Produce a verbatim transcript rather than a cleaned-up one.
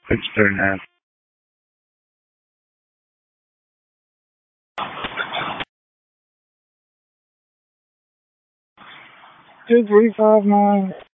Six and a half. Two, three, five, nine.